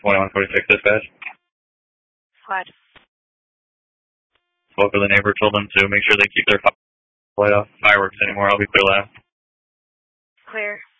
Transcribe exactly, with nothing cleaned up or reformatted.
twenty-one forty-six dispatch. What? Spoke with the neighbor, told them to make sure they keep their light off fireworks anymore. I'll be clear last. Clear.